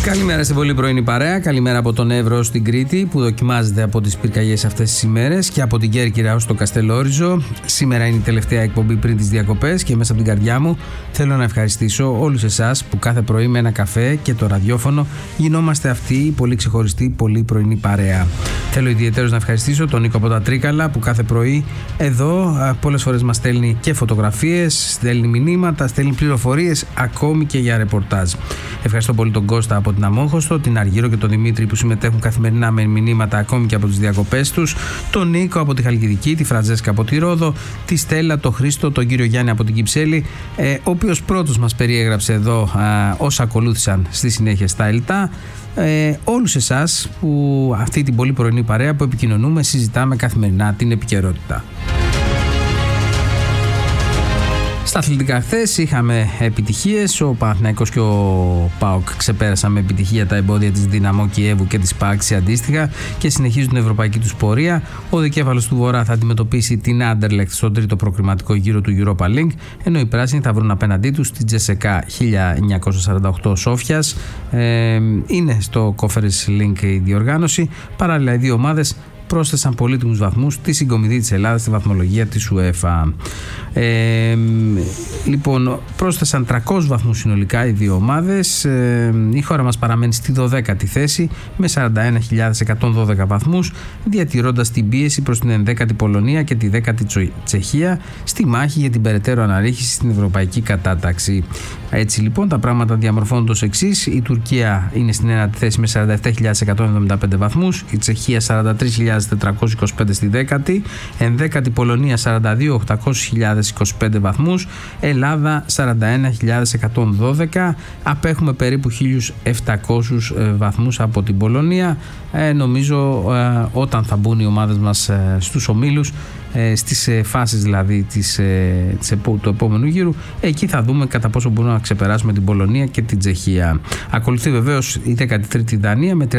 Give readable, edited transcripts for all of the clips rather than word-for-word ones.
Καλημέρα στην πολύ πρωινή παρέα. Καλημέρα από τον Εύρο στην Κρήτη που δοκιμάζεται από τις πυρκαγιές αυτές τις ημέρες και από την Κέρκυρα ως το Καστελόριζο. Σήμερα είναι η τελευταία εκπομπή πριν τις διακοπές και μέσα από την καρδιά μου θέλω να ευχαριστήσω όλους εσάς που κάθε πρωί με ένα καφέ και το ραδιόφωνο γινόμαστε αυτή η πολύ ξεχωριστή, πολύ πρωινή παρέα. Θέλω ιδιαιτέρως να ευχαριστήσω τον Νίκο από τα Τρίκαλα που κάθε πρωί εδώ πολλές φορές μας στέλνει και φωτογραφίες, στέλνει μηνύματα, στέλνει πληροφορίες, ακόμη και για ρεπορτάζ. Ευχαριστώ πολύ τον Κώστα από την Αμόχωστο, την Αργύρο και τον Δημήτρη που συμμετέχουν καθημερινά με μηνύματα ακόμη και από τις διακοπές τους, τον Νίκο από τη Χαλκιδική, τη Φραντζέσκα από τη Ρόδο, τη Στέλλα, τον Χρήστο, τον κύριο Γιάννη από την Κυψέλη, ο οποίος πρώτος μας περιέγραψε εδώ όσα ακολούθησαν στη συνέχεια στα ΕΛΤΑ. Όλους εσάς που αυτή την πολύ πρωινή παρέα που επικοινωνούμε, συζητάμε καθημερινά την επικαιρότητα. Στα αθλητικά χθες είχαμε επιτυχίες. Ο Παναθηναϊκός και ο ΠΑΟΚ ξεπέρασαν με επιτυχία τα εμπόδια της Δυναμό Κιέβου και της ΠΑΟΚ αντίστοιχα και συνεχίζουν την ευρωπαϊκή τους πορεία. Ο δικέφαλος του Βορρά θα αντιμετωπίσει την Άντερλεχτ στον τρίτο προκριματικό γύρο του Europa League, ενώ οι πράσινοι θα βρουν απέναντί τους την Τζεσεκά 1948 Σόφιας. Είναι στο Conference Link η διοργάνωση. Παράλληλα, οι δύο ομάδες πρόσθεσαν πολύτιμους βαθμούς στη συγκομιδή της Ελλάδας στη βαθμολογία της UEFA. Λοιπόν, πρόσθεσαν 300 βαθμούς συνολικά οι δύο ομάδες. Η χώρα μας παραμένει στη 12η θέση με 41.112 βαθμούς, διατηρώντας την πίεση προς την 11η Πολωνία και τη 10η Τσεχία στη μάχη για την περαιτέρω αναρρίχηση στην ευρωπαϊκή κατάταξη. Έτσι λοιπόν τα πράγματα διαμορφώνονται ως εξής: η Τουρκία είναι στην 9η θέση με 47.175 βαθμούς, η Τσεχία 43.425 στη 10η, 11η Πολωνία 42.825 βαθμούς, Ελλάδα 41.112, απέχουμε περίπου 1.700 βαθμούς από την Πολωνία. Νομίζω όταν θα μπουν οι ομάδες μας στους ομίλους, στις φάσεις δηλαδή του επόμενου γύρου, εκεί θα δούμε κατά πόσο μπορούμε να ξεπεράσουμε την Πολωνία και την Τσεχία. Ακολουθεί βεβαίως η 13η Δανία με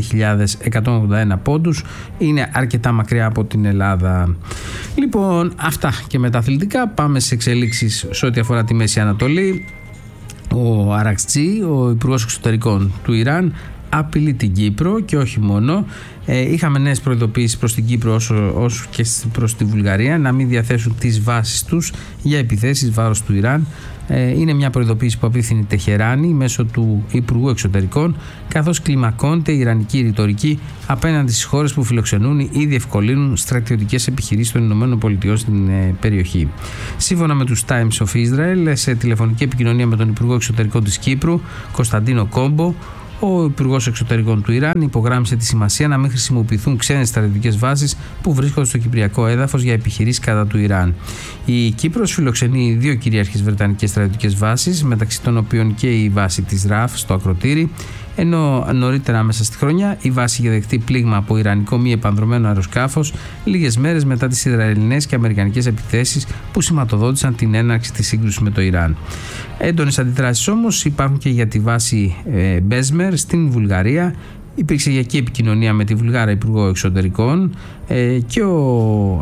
35.181 πόντους, είναι αρκετά μακριά από την Ελλάδα. Λοιπόν, αυτά και με τα αθλητικά. Πάμε σε εξελίξεις σε ό,τι αφορά τη Μέση Ανατολή. Ο Αραξτζή, ο Υπουργός Εξωτερικών του Ιράν, απειλεί την Κύπρο και όχι μόνο. Είχαμε νέες προειδοποιήσεις προς την Κύπρο όσο και προς τη Βουλγαρία να μην διαθέσουν τις βάσεις τους για επιθέσεις βάρος του Ιράν. Είναι μια προειδοποίηση που απίθυνε η Τεχεράνη μέσω του Υπουργού Εξωτερικών, καθώς κλιμακώνεται η ιρανική ρητορική απέναντι στις χώρες που φιλοξενούν ή διευκολύνουν στρατιωτικές επιχειρήσεις των ΗΠΑ στην περιοχή. Σύμφωνα με τους Times of Israel, σε τηλεφωνική επικοινωνία με τον Υπουργό Εξωτερικών της Κύπρου, Κωνσταντίνο Κόμπο, ο Υπουργός Εξωτερικών του Ιράν υπογράμμισε τη σημασία να μην χρησιμοποιηθούν ξένες στρατιωτικές βάσεις που βρίσκονται στο κυπριακό έδαφος για επιχειρήσεις κατά του Ιράν. Η Κύπρος φιλοξενεί δύο κυρίαρχες βρετανικές στρατιωτικές βάσεις, μεταξύ των οποίων και η βάση της ΡΑΦ στο Ακροτήρι, ενώ νωρίτερα μέσα στη χρονιά η βάση είχε δεχτεί πλήγμα από ιρανικό μη επανδρωμένο αεροσκάφος λίγες μέρες μετά τις Ισραηλινές και Αμερικανικές επιθέσεις που σηματοδότησαν την έναρξη της σύγκρουσης με το Ιράν. Έντονες αντιδράσεις όμως υπάρχουν και για τη βάση Μπέσμερ στην Βουλγαρία. Υπήρξε για εκεί επικοινωνία με τη Βουλγάρα Υπουργό Εξωτερικών και ο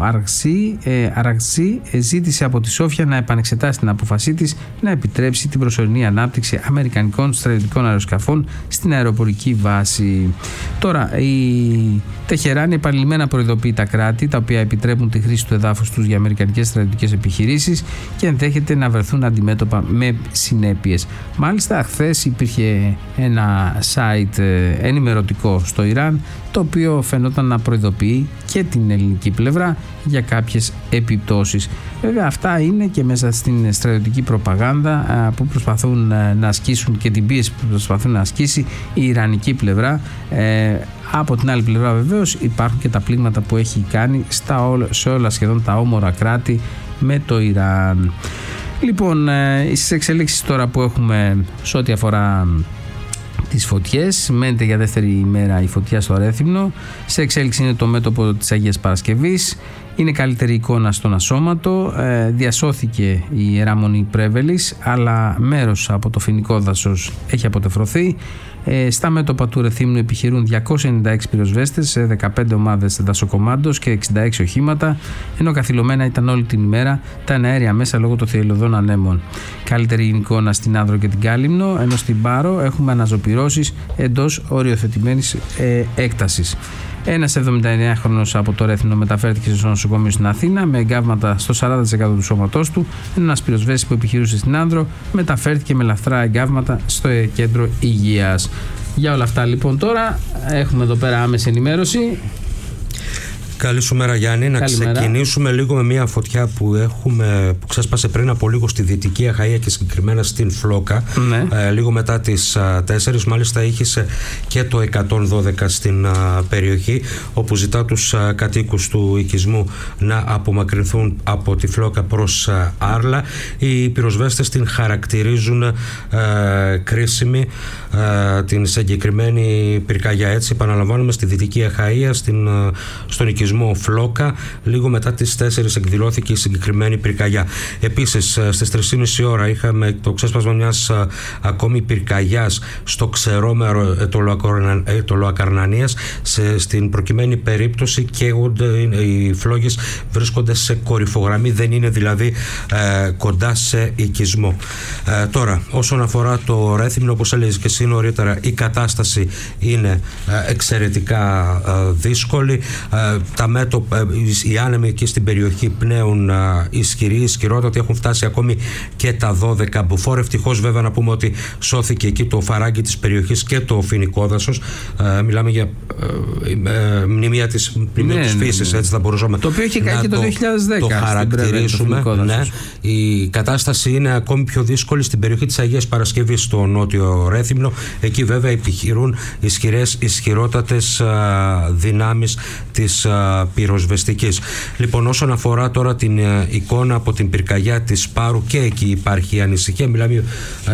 Αραξή ζήτησε από τη Σόφια να επανεξετάσει την απόφασή της να επιτρέψει την προσωρινή ανάπτυξη αμερικανικών στρατιωτικών αεροσκαφών στην αεροπορική βάση. Τώρα, η Τεχεράνη επανειλημμένα προειδοποιεί τα κράτη τα οποία επιτρέπουν τη χρήση του εδάφους τους για αμερικανικές στρατιωτικές επιχειρήσεις και ενδέχεται να βρεθούν αντιμέτωπα με συνέπειες. Μάλιστα, χθες υπήρχε ένα site ενημερωτικό στο Ιράν το οποίο φαινόταν να προειδοποιεί και την ελληνική πλευρά για κάποιες επιπτώσεις. Βέβαια αυτά είναι και μέσα στην στρατιωτική προπαγάνδα που προσπαθούν να ασκήσουν και την πίεση που προσπαθούν να ασκήσει η ιρανική πλευρά. Από την άλλη πλευρά βεβαίως υπάρχουν και τα πλήγματα που έχει κάνει σε όλα σχεδόν τα όμορα κράτη με το Ιράν. Λοιπόν, στις εξελίξεις τώρα που έχουμε σε ό,τι αφορά τις φωτιές, μένεται για δεύτερη ημέρα η φωτιά στο Ρέθυμνο. Σε εξέλιξη είναι το μέτωπο της Αγίας Παρασκευής. Είναι καλύτερη εικόνα στον ασώματο. Διασώθηκε η Ιερά Μονή Πρέβελης, αλλά μέρος από το φοινικό δάσος έχει αποτεφρωθεί. Στα μέτωπα του Ρεθύμνου επιχειρούν 296 πυροσβέστες σε 15 ομάδες δασοκομάντος και 66 οχήματα, ενώ καθυλωμένα ήταν όλη την ημέρα τα εναέρια μέσα λόγω των θηελωδών ανέμων. Καλύτερη εικόνα στην Άνδρο και την Κάλυμνο, ενώ στην Πάρο έχουμε αναζωπυρώσει ακυρώσεις εντός οριοθετημένης έκτασης. Ένας 79χρονος από το Ρέθυμνο μεταφέρθηκε στο νοσοκομείο στην Αθήνα με εγκάβματα στο 40% του σώματός του. Ένας πυροσβέστης που επιχειρούσε στην Άνδρο μεταφέρθηκε με ελαφρά εγκάβματα στο κέντρο υγείας. Για όλα αυτά λοιπόν τώρα έχουμε εδώ πέρα άμεση ενημέρωση. Καλή σου μέρα, Γιάννη. Να ξεκινήσουμε λίγο με μια φωτιά που ξέσπασε πριν από λίγο στη Δυτική Αχαΐα και συγκεκριμένα στην Φλόκα. Ναι. Λίγο μετά τις 4. Μάλιστα ήχησε και το 112 στην περιοχή, όπου ζητά τους κατοίκους του οικισμού να απομακρυνθούν από τη Φλόκα προς Άρλα. Οι πυροσβέστες την χαρακτηρίζουν κρίσιμη, την συγκεκριμένη πυρκαγιά. Έτσι, επαναλαμβάνουμε, στη Δυτική Αχαΐα, στον οικισμό Φλόκα. Λίγο μετά τις 4 εκδηλώθηκε η συγκεκριμένη πυρκαγιά. Επίσης, στις 3.30 ώρα είχαμε το ξέσπασμα μιας ακόμη πυρκαγιάς στο ξερόμερο Ετωλοακαρνανίας. Στην προκειμένη περίπτωση οι φλόγες βρίσκονται σε κορυφογραμμή, δεν είναι δηλαδή κοντά σε οικισμό. Τώρα, όσον αφορά το Ρέθυμνο, όπως έλεγες και εσύ νωρίτερα, η κατάσταση είναι εξαιρετικά δύσκολη. Οι άνεμοι εκεί στην περιοχή πνέουν ισχυρότατοι, έχουν φτάσει ακόμη και τα 12 μποφόρ. Ευτυχώς βέβαια να πούμε ότι σώθηκε εκεί το φαράγγι της περιοχής και το φοινικό δάσος. Μιλάμε για μνημεία της φύσης, έτσι θα μπορούσαμε το οποίο είχε κάνει και το 2010 το χαρακτηρίσουμε. Ναι. Η κατάσταση είναι ακόμη πιο δύσκολη στην περιοχή της Αγίας Παρασκευής, στο νότιο Ρέθυμνο. Εκεί βέβαια επιχειρούν ισχυρότατες δυνάμεις της πυροσβεστικής. Λοιπόν, όσον αφορά τώρα την εικόνα από την πυρκαγιά της Πάρου, και εκεί υπάρχει ανησυχία. Μιλάμε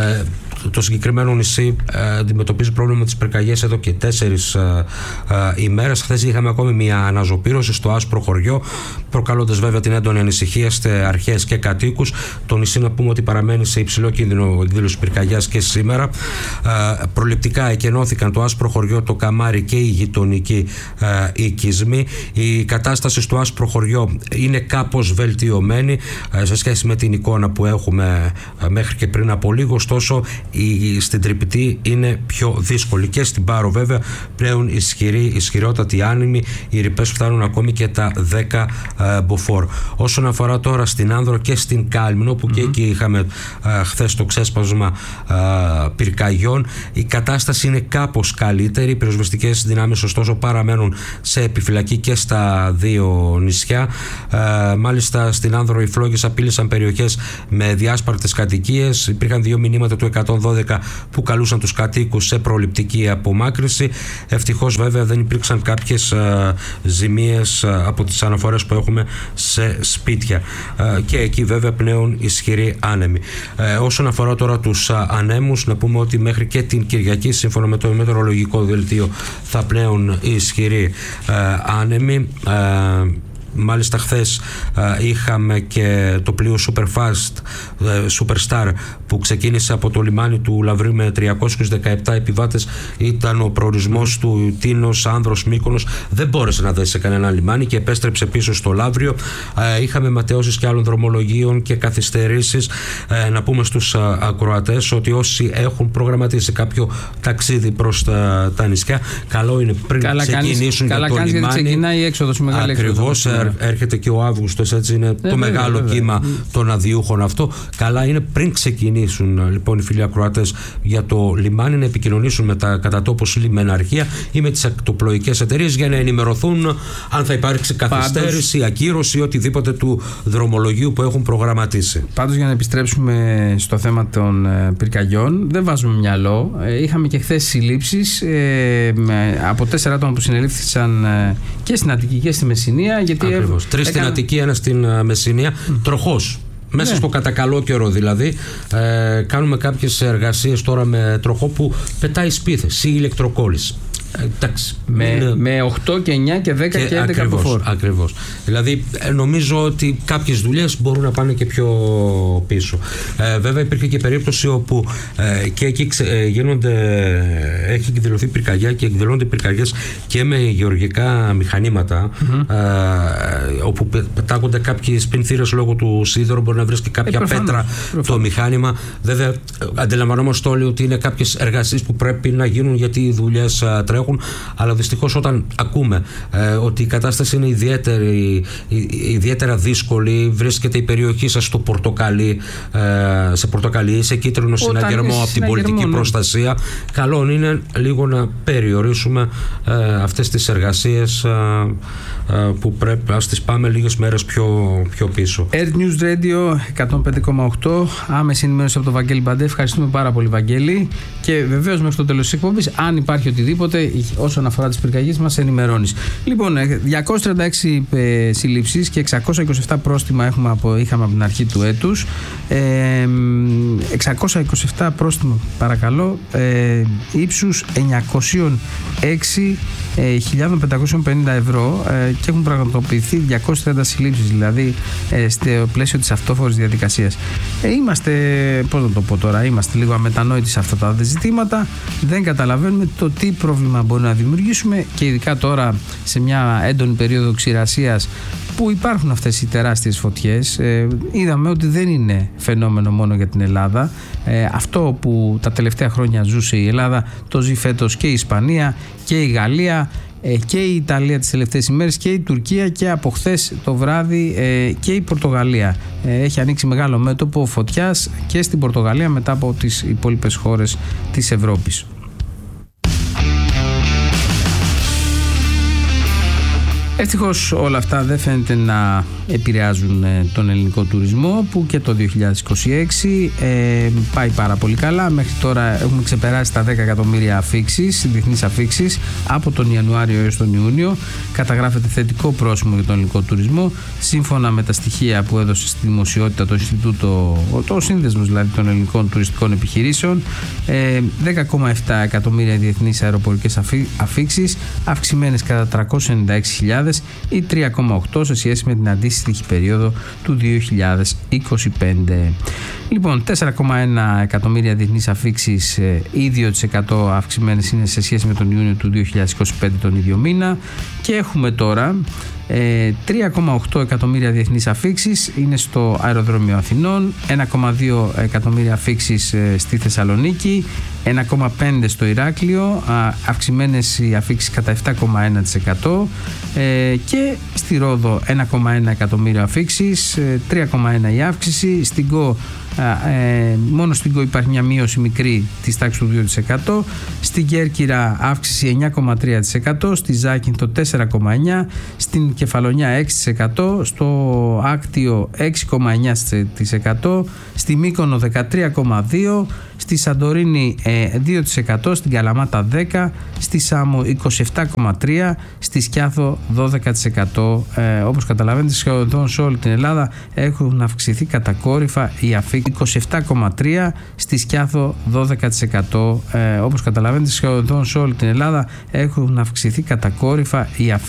το συγκεκριμένο νησί αντιμετωπίζει πρόβλημα με τις πυρκαγιές εδώ και 4 ημέρες. Χθες είχαμε ακόμη μια αναζωπήρωση στο άσπρο χωριό, προκαλώντας βέβαια την έντονη ανησυχία σε αρχές και κατοίκους. Το νησί, να πούμε ότι παραμένει σε υψηλό κίνδυνο εκδήλωση πυρκαγιάς και σήμερα. Προληπτικά εκενώθηκαν το άσπρο χωριό, το Καμάρι και οι γειτονικοί οικισμοί. Η κατάσταση στο άσπρο χωριό είναι κάπως βελτιωμένη σε σχέση με την εικόνα που έχουμε μέχρι και πριν από λίγο. Ωστόσο, στην Τρυπητή είναι πιο δύσκολη, και στην Πάρο βέβαια πλέον ισχυρότατοι άνεμοι, οι ρηπές φτάνουν ακόμη και τα 10 μποφόρ. Όσον αφορά τώρα στην Άνδρο και στην Κάλμηνο, που και εκεί είχαμε χθες το ξέσπασμα πυρκαγιών, η κατάσταση είναι κάπως καλύτερη. Οι πυροσβεστικές δυνάμεις ωστόσο παραμένουν σε επιφυλακή και στα δύο νησιά. Μάλιστα στην Άνδρο οι φλόγες απείλησαν περιοχές με διάσπαρτες κατοικίες. Υπήρχαν 2 μηνύματα του 112 που καλούσαν τους κατοίκους σε προληπτική απομάκρυνση. Ευτυχώς βέβαια δεν υπήρξαν κάποιες ζημίες από τις αναφορές που έχουμε σε σπίτια, και εκεί βέβαια πλέον ισχυροί άνεμοι. Όσον αφορά τώρα τους ανέμους, να πούμε ότι μέχρι και την Κυριακή, σύμφωνα με το μετεωρολογικό δελτίο, θα πλέον ισχυροί άνεμοι. Μάλιστα χθες είχαμε και το πλοίο Superstar που ξεκίνησε από το λιμάνι του Λαυρίου με 317 επιβάτες. Ήταν ο προορισμός του Τίνος, Άνδρος, Μύκονος. Δεν μπόρεσε να δέσει σε κανένα λιμάνι και επέστρεψε πίσω στο Λαύριο. Είχαμε ματαιώσεις και άλλων δρομολογίων και καθυστερήσεις. Να πούμε στους ακροατές ότι όσοι έχουν προγραμματίσει κάποιο ταξίδι προς τα νησιά, καλό είναι πριν ξεκινήσουν για το λιμάνι. Γιατί ξεκινάει η έξοδος, η μεγάλη ακριβώς, έρχεται και ο Αύγουστος, έτσι είναι το μεγάλο κύμα των αδιούχων αυτό. Καλά είναι πριν ξεκινήσουν λοιπόν οι φίλοι ακροατές για το λιμάνι να επικοινωνήσουν με τα κατά τόπους λιμεναρχεία ή με τις ακτοπλοϊκές εταιρείες για να ενημερωθούν αν θα υπάρξει καθυστέρηση, ακύρωση ή οτιδήποτε του δρομολογίου που έχουν προγραμματίσει. Πάντως, για να επιστρέψουμε στο θέμα των πυρκαγιών, δεν βάζουμε μυαλό. Είχαμε και χθες συλλήψεις από 4 άτομα που συνελήφθησαν και στην Αττική και στη Μεσσηνία. Ακριβώς. 3 στην Αττική, 1 στην Μεσσηνία. Τροχός. Μέσα στο κατακαλό καιρό δηλαδή. Κάνουμε κάποιες εργασίες τώρα με τροχό που πετάει σπίθες ή ηλεκτροκόλληση. Με 8 και 9 και 10 και 11 από φόρ. Ακριβώς. Δηλαδή έχει ότι κάποιες δουλειές μπορούν να πάνε και πιο πίσω. Βέβαια υπήρχε και περίπτωση όπου και εκεί έχει εκδηλωθεί πυρκαγιά και εκδηλώνονται πυρκαγιές και με γεωργικά μηχανήματα, όπου πετάγονται κάποιοι σπινθήρες λόγω του σίδερου, μπορεί να βρεις και κάποια πέτρα το μηχάνημα. Βέβαια αντιλαμβανόμαστε όλοι ότι είναι κάποιες εργασίες που πρέπει να γίνουν γιατί οι δουλειές τρέχουν, αλλά δυστυχώς όταν ακούμε ότι η κατάσταση είναι ιδιαίτερα δύσκολη, βρίσκεται η περιοχή σας στο πορτοκαλί, σε πορτοκαλί, σε κίτρινο συναγερμό από την πολιτική προστασία, καλό είναι λίγο να περιορίσουμε αυτές τις εργασίες που πρέπει να τις πάμε λίγες μέρες πιο πίσω. Earth News Radio 105,8, άμεση ενημέρωση από τον Βαγγέλη Μπαντέ. Ευχαριστούμε πάρα πολύ, Βαγγέλη, και βεβαίως μέχρι το τέλος της εκπομπής, αν υπάρχει οτιδήποτε όσον αφορά τις πυρκαγιές, μας ενημερώνεις. Λοιπόν, 236 συλλήψεις και 627 πρόστιμα είχαμε από την αρχή του έτους. 627 πρόστιμα, παρακαλώ, ύψους 906.550 ευρώ, και έχουν πραγματοποιηθεί 230 συλλήψεις, δηλαδή στο πλαίσιο της αυτόφορης διαδικασίας. Είμαστε, πώς να το πω τώρα, είμαστε λίγο αμετανόητοι σε αυτά τα ζητήματα, δεν καταλαβαίνουμε το τι πρόβλημα μπορεί να δημιουργήσουμε, και ειδικά τώρα σε μια έντονη περίοδο ξηρασίας που υπάρχουν αυτές οι τεράστιες φωτιές. Είδαμε ότι δεν είναι φαινόμενο μόνο για την Ελλάδα. Αυτό που τα τελευταία χρόνια ζούσε η Ελλάδα, το ζει φέτος και η Ισπανία και η Γαλλία και η Ιταλία τις τελευταίες ημέρες και η Τουρκία, και από χθες το βράδυ και η Πορτογαλία. Έχει ανοίξει μεγάλο μέτωπο φωτιάς και στην Πορτογαλία μετά από τις υπόλοιπες χώρες της Ευρώπης. Ευτυχώς όλα αυτά δεν φαίνεται να επηρεάζουν τον ελληνικό τουρισμό, που και το 2026 πάει πάρα πολύ καλά. Μέχρι τώρα έχουμε ξεπεράσει τα 10 εκατομμύρια διεθνείς αφίξεις από τον Ιανουάριο έως τον Ιούνιο. Καταγράφεται θετικό πρόσημο για τον ελληνικό τουρισμό, σύμφωνα με τα στοιχεία που έδωσε στη δημοσιότητα το Ινστιτούτο, το Σύνδεσμος δηλαδή των ελληνικών τουριστικών επιχειρήσεων. 10,7 εκατομμύρια διεθνείς αεροπορικές αφίξεις, αυξημένες κατά 396.000 ή 3,8 σε σχέση με την αντίστοιχη περίοδο του 2025. Λοιπόν, 4,1 εκατομμύρια διεθνείς αφίξεις, ή 2% αυξημένες είναι σε σχέση με τον Ιούνιο του 2025 τον ίδιο μήνα, και έχουμε τώρα 3,8 εκατομμύρια διεθνείς αφίξεις είναι στο αεροδρόμιο Αθηνών, 1,2 εκατομμύρια αφίξεις στη Θεσσαλονίκη, 1,5 στο Ηράκλειο, αυξημένες οι αφίξεις κατά 7,1%, και στη Ρόδο 1,1 εκατομμύριο αφίξεις, 3,1 η αύξηση. Στην ΚΟ, μόνο στην ΚΟ υπάρχει μια μείωση μικρή της τάξης του 2%. Στην Κέρκυρα αύξηση 9,3%, στη Ζάκυνθο 4,9%, στην Κεφαλονιά 6%, στο Άκτιο 6,9%, στη Μύκονο 13,2%, στη Σαντορίνη 2%, στην Καλαμάτα 10%, στη Σάμο 27,3%, στη Σκιάθο 12%. Όπως καταλαβαίνετε, σχεδόν σε όλη την Ελλάδα έχουν αυξηθεί κατακόρυφα οι αφίξεις, 27,3%, στη Σκιάθο 12%. Όπως καταλαβαίνετε, σχεδόν σε όλη την Ελλάδα έχουν αυξηθεί κατακόρυφα οι αφίξεις.